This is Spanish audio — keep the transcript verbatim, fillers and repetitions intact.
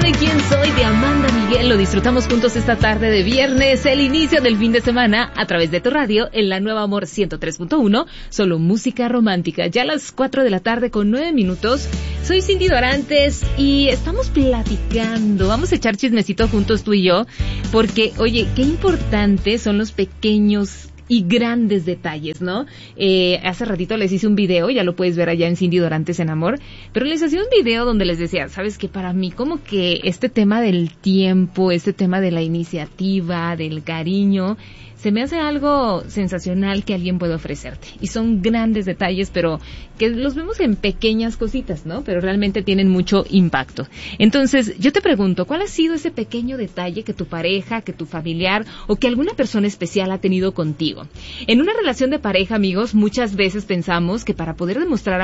Dime quién soy de Amanda Miguel. Lo disfrutamos juntos esta tarde de viernes, el inicio del fin de semana a través de tu radio en la Nueva Amor ciento tres punto uno. Solo música romántica. Ya a las cuatro de la tarde con nueve minutos. Soy Cindy Dorantes y estamos platicando. Vamos a echar chismecito juntos tú y yo porque, oye, qué importantes son los pequeños y grandes detalles, ¿no? Eh, hace ratito les hice un video, ya lo puedes ver allá en Cindy Dorantes en Amor, pero les hacía un video donde les decía, ¿sabes qué? Para mí como que este tema del tiempo, este tema de la iniciativa, del cariño, se me hace algo sensacional que alguien puede ofrecerte. Y son grandes detalles, pero que los vemos en pequeñas cositas, ¿no? Pero realmente tienen mucho impacto. Entonces, yo te pregunto, ¿cuál ha sido ese pequeño detalle que tu pareja, que tu familiar o que alguna persona especial ha tenido contigo? En una relación de pareja, amigos, muchas veces pensamos que para poder demostrar